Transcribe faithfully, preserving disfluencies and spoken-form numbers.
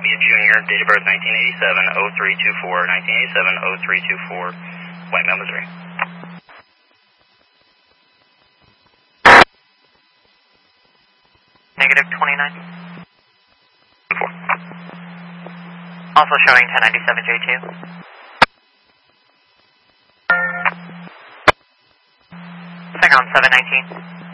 be a junior, date of birth nineteen eighty-seven, oh three two four, nineteen eighty-seven, oh three two four, White Male, Missouri. Negative twenty-nine. Four. Also showing ten ninety-seven J two. Second on seven nineteen.